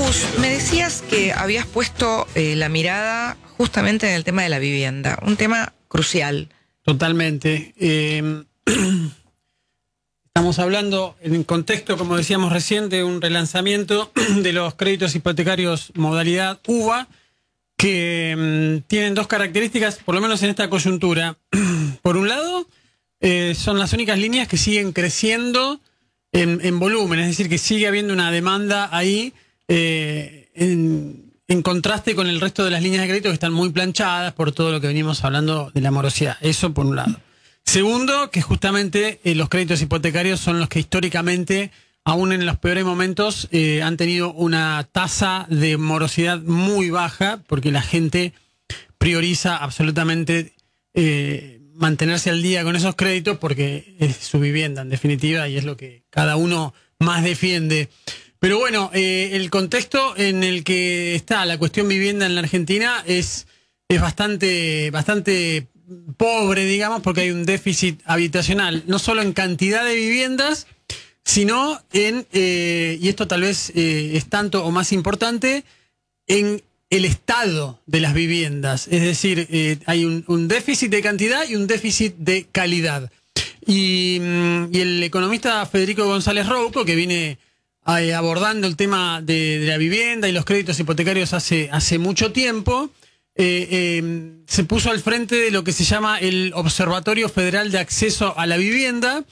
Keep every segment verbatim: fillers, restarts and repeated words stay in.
Agus, me decías que habías puesto eh, la mirada justamente en el tema de la vivienda, un tema crucial. Totalmente. Eh, estamos hablando en el contexto, como decíamos recién, de un relanzamiento de los créditos hipotecarios modalidad U V A, que um, tienen dos características, por lo menos en esta coyuntura. Por un lado, eh, son las únicas líneas que siguen creciendo en, en volumen, es decir, que sigue habiendo una demanda ahí eh, en, en contraste con el resto de las líneas de crédito que están muy planchadas por todo lo que venimos hablando de la morosidad. Eso por un lado. Segundo, que justamente eh, los créditos hipotecarios son los que históricamente, aún en los peores momentos, eh, han tenido una tasa de morosidad muy baja, porque la gente prioriza absolutamente eh, mantenerse al día con esos créditos porque es su vivienda, en definitiva, y es lo que cada uno más defiende. Pero bueno, eh, el contexto en el que está la cuestión vivienda en la Argentina es, es bastante, bastante pobre, digamos, porque hay un déficit habitacional, no solo en cantidad de viviendas, sino en, eh, y esto tal vez eh, es tanto o más importante, en el estado de las viviendas. Es decir, eh, hay un, un déficit de cantidad y un déficit de calidad. Y, y el economista Federico González Rouco, que viene eh, abordando el tema de, de la vivienda y los créditos hipotecarios hace, hace mucho tiempo, eh, eh, se puso al frente de lo que se llama el Observatorio Federal de Acceso a la Vivienda,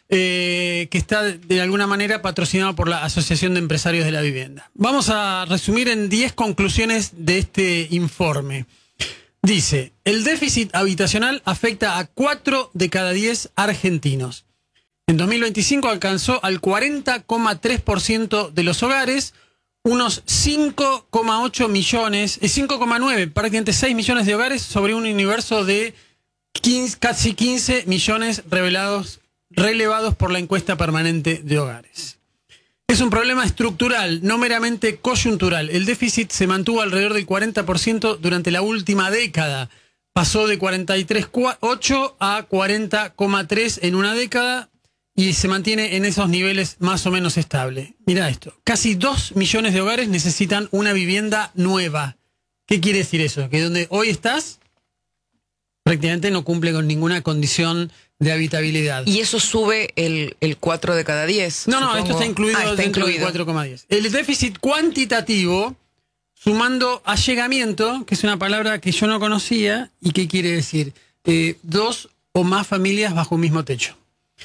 Eh, que está de alguna manera patrocinado por la Asociación de Empresarios de la Vivienda. Vamos a resumir en diez conclusiones de este informe. Dice, el déficit habitacional afecta a cuatro de cada diez argentinos. En dos mil veinticinco alcanzó al cuarenta coma tres por ciento de los hogares, unos cinco coma ocho millones, eh, cinco coma nueve, prácticamente seis millones de hogares sobre un universo de quince, casi quince millones revelados relevados por la encuesta permanente de hogares. Es un problema estructural, no meramente coyuntural. El déficit se mantuvo alrededor del cuarenta por ciento durante la última década. Pasó de cuarenta y tres coma ocho a cuarenta coma tres en una década y se mantiene en esos niveles más o menos estable. Mirá esto, casi dos millones de hogares necesitan una vivienda nueva. ¿Qué quiere decir eso? Que donde hoy estás prácticamente no cumple con ninguna condición de habitabilidad. Y eso sube el, el cuatro de cada diez. No, supongo. no, esto está incluido ah, está dentro incluido. del cuatro coma diez. El déficit cuantitativo, sumando allegamiento, que es una palabra que yo no conocía, y que quiere decir eh, dos o más familias bajo un mismo techo.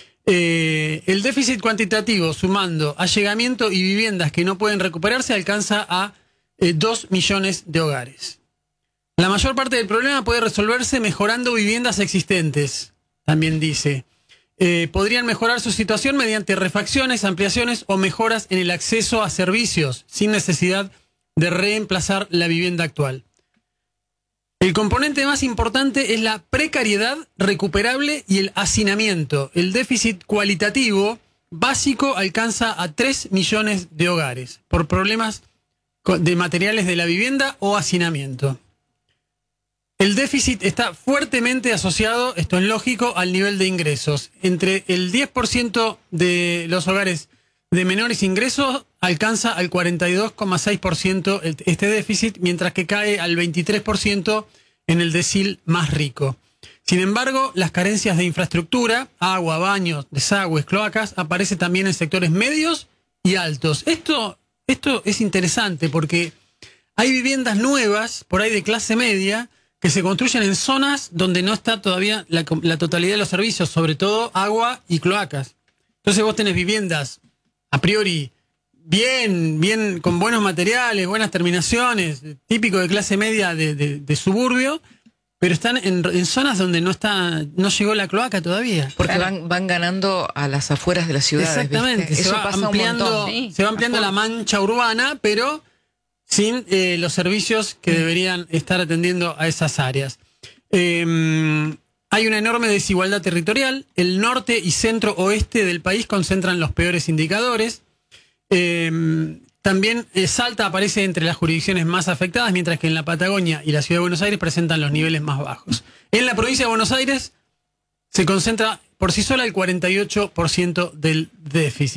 Eh, el déficit cuantitativo, sumando allegamiento y viviendas que no pueden recuperarse, alcanza a eh, dos millones de hogares. La mayor parte del problema puede resolverse mejorando viviendas existentes. También dice, eh, podrían mejorar su situación mediante refacciones, ampliaciones o mejoras en el acceso a servicios, sin necesidad de reemplazar la vivienda actual. El componente más importante es la precariedad recuperable y el hacinamiento. El déficit cualitativo básico alcanza a tres millones de hogares por problemas de materiales de la vivienda o hacinamiento. El déficit está fuertemente asociado, esto es lógico, al nivel de ingresos. Entre el diez por ciento de los hogares de menores ingresos alcanza al cuarenta y dos coma seis por ciento este déficit, mientras que cae al veintitrés por ciento en el decil más rico. Sin embargo, las carencias de infraestructura, agua, baños, desagües, cloacas, aparecen también en sectores medios y altos. Esto, esto es interesante porque hay viviendas nuevas, por ahí de clase media, que se construyen en zonas donde no está todavía la, la totalidad de los servicios, sobre todo agua y cloacas. Entonces vos tenés viviendas a priori bien, bien con buenos materiales, buenas terminaciones, típico de clase media de, de, de suburbio, pero están en, en zonas donde no está, no llegó la cloaca todavía. Porque van, van ganando a las afueras de las ciudades. Exactamente, ¿viste? se Eso va pasa ampliando, un montón. Sí, se va ampliando la mancha urbana, pero sin eh, los servicios que deberían estar atendiendo a esas áreas. Eh, hay una enorme desigualdad territorial. El norte y centro-oeste del país concentran los peores indicadores. Eh, también eh, Salta aparece entre las jurisdicciones más afectadas, mientras que en la Patagonia y la Ciudad de Buenos Aires presentan los niveles más bajos. En la provincia de Buenos Aires se concentra por sí sola el cuarenta y ocho por ciento del déficit.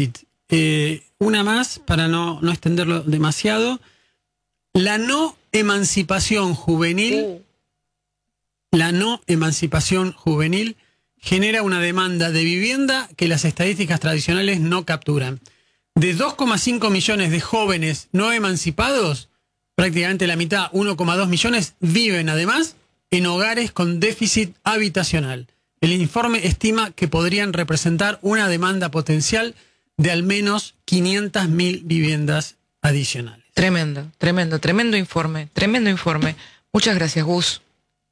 Eh, una más, para no, no extenderlo demasiado. La no emancipación juvenil, la no emancipación juvenil genera una demanda de vivienda que las estadísticas tradicionales no capturan. De dos coma cinco millones de jóvenes no emancipados, prácticamente la mitad, uno coma dos millones, viven además en hogares con déficit habitacional. El informe estima que podrían representar una demanda potencial de al menos quinientas mil viviendas adicionales. Tremendo, tremendo, tremendo informe, tremendo informe. Muchas gracias, Gus.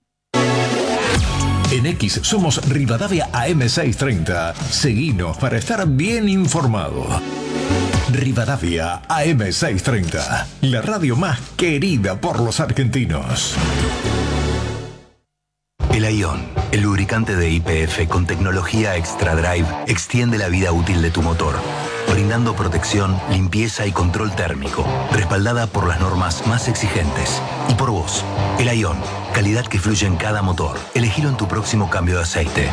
En X somos Rivadavia A M seiscientos treinta. Seguinos para estar bien informado. Rivadavia A M seiscientos treinta, la radio más querida por los argentinos. El Aion, el lubricante de Y P F con tecnología Extra Drive, extiende la vida útil de tu motor, brindando protección, limpieza y control térmico, respaldada por las normas más exigentes. Y por vos, el Aion, calidad que fluye en cada motor. Elegilo en tu próximo cambio de aceite.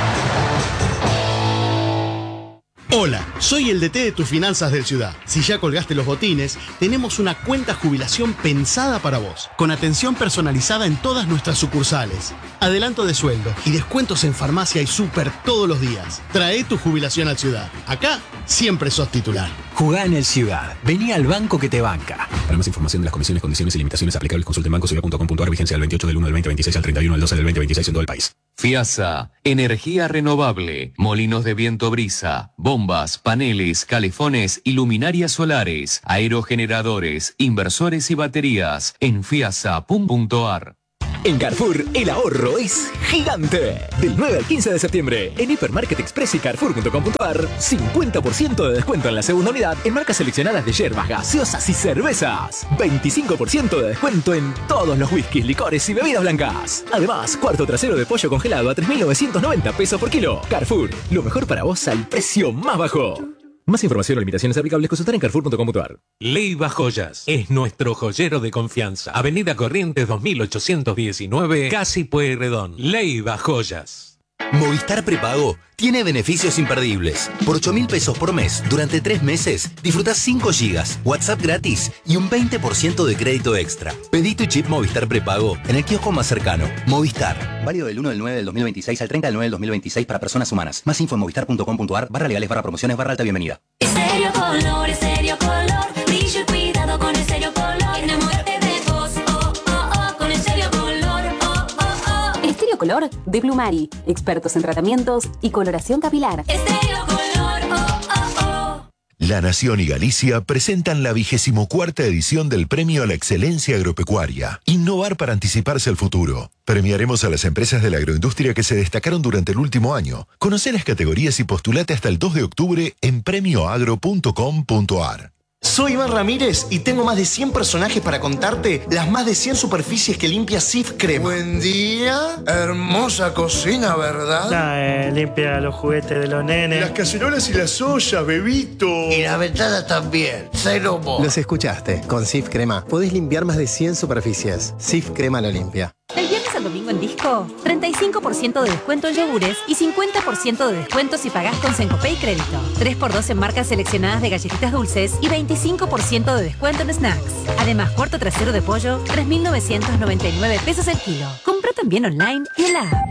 Hola, soy el D T de tus finanzas del Ciudad. Si ya colgaste los botines, tenemos una cuenta jubilación pensada para vos, con atención personalizada en todas nuestras sucursales, adelanto de sueldo y descuentos en farmacia y súper todos los días. Trae tu jubilación al Ciudad. Acá siempre sos titular. Jugá en el Ciudad. Vení al banco que te banca. Para más información de las condiciones, condiciones y limitaciones aplicables, consulte en banco ciudad punto com punto a r. Vigencia del veintiocho del uno del veinte veintiséis al treinta y uno del doce del veinte veintiséis en todo el país. FIASA, energía renovable, molinos de viento brisa, bombas, paneles, calefones y luminarias solares, aerogeneradores, inversores y baterías en fiasa punto a r. En Carrefour, el ahorro es gigante. Del nueve al quince de septiembre, en Hipermarket Express y Carrefour punto com punto a r, cincuenta por ciento de descuento en la segunda unidad en marcas seleccionadas de yerbas, gaseosas y cervezas. veinticinco por ciento de descuento en todos los whiskies, licores y bebidas blancas. Además, cuarto trasero de pollo congelado a tres mil novecientos noventa pesos por kilo. Carrefour, lo mejor para vos al precio más bajo. Más información o limitaciones aplicables, consultar en carrefour punto com punto a r. Leiva Joyas es nuestro joyero de confianza. Avenida Corrientes dos mil ochocientos diecinueve, Casi Pueyrredón. Leiva Joyas. Movistar Prepago tiene beneficios imperdibles. Por ocho mil pesos por mes, durante tres meses, disfrutás cinco gigas, WhatsApp gratis y un veinte por ciento de crédito extra. Pedí tu chip Movistar Prepago en el kiosco más cercano. Movistar. Válido del uno del nueve del dos mil veintiséis al treinta del nueve del dos mil veintiséis para personas humanas. Más info en movistar punto com punto a r, barra legales, barra promociones, barra alta bienvenida. Estéreo Color, Estéreo Color, brillo y cuidado con Estéreo Color. Enamórate de vos, oh, oh, oh, con Estéreo Color, oh, oh, oh. Estéreo Color de Blumari, expertos en tratamientos y coloración capilar. Estéreo Color, oh, oh, oh. La Nación y Galicia presentan la vigésimo cuarta edición del Premio a la Excelencia Agropecuaria. Innovar para anticiparse al futuro. Premiaremos a las empresas de la agroindustria que se destacaron durante el último año. Conoce las categorías y postulate hasta el dos de octubre en premio agro punto com punto a r. Soy Iván Ramírez y tengo más de cien personajes para contarte las más de cien superficies que limpia Cif Crema. Buen día, hermosa cocina, ¿verdad? Nah, eh, limpia los juguetes de los nenes. Las cacerolas y las ollas, bebito. Y las ventanas también, cero mo. Los escuchaste, con Cif Crema podés limpiar más de cien superficies. Cif Crema lo limpia. Del viernes al domingo en Disco, treinta y cinco por ciento de descuento en yogures y cincuenta por ciento de descuento si pagás con Sencopay Crédito. tres por dos en marcas seleccionadas de galletitas dulces y veinticinco por ciento de descuento en snacks. Además, cuarto trasero de pollo, tres mil novecientos noventa y nueve pesos el kilo. Compra también online y en la app.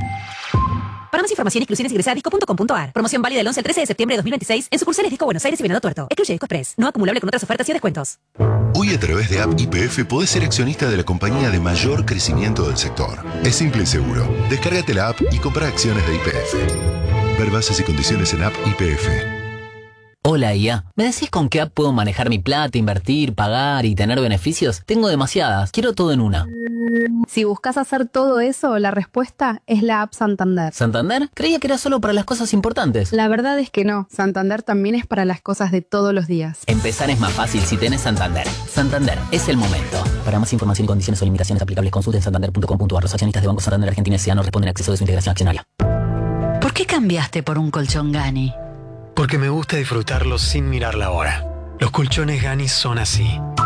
Para más información, exclusiones, ingresa a disco punto com punto a r. Promoción válida del once al trece de septiembre de dos mil veintiséis en sucursales Disco Buenos Aires y Venado Tuerto. Excluye Disco Express. No acumulable con otras ofertas y descuentos. Hoy a través de App Y P F podés ser accionista de la compañía de mayor crecimiento del sector. Es simple y seguro. Descárgate la app y compra acciones de Y P F. Ver bases y condiciones en App Y P F. Hola I A, ¿me decís con qué app puedo manejar mi plata, invertir, pagar y tener beneficios? Tengo demasiadas, quiero todo en una. Si buscas hacer todo eso, la respuesta es la app Santander. ¿Santander? Creía que era solo para las cosas importantes. La verdad es que no, Santander también es para las cosas de todos los días. Empezar es más fácil si tenés Santander. Santander, es el momento. Para más información y condiciones o limitaciones aplicables, consulte en santander punto com punto a r. Los accionistas de Banco Santander Argentina S A no responden a acceso de su integración accionaria. ¿Por qué cambiaste por un colchón Gani? Porque me gusta disfrutarlo sin mirar la hora. Los colchones Gani son así,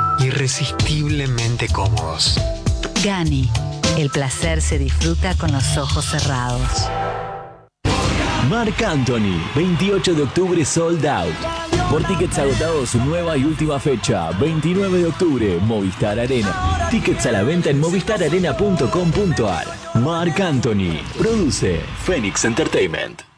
irresistiblemente cómodos. Gani, el placer se disfruta con los ojos cerrados. Marc Anthony, veintiocho de octubre, sold out. Por tickets agotados, su nueva y última fecha, veintinueve de octubre, Movistar Arena. Tickets a la venta en movistar arena punto com punto ar. Marc Anthony. Produce Phoenix Entertainment.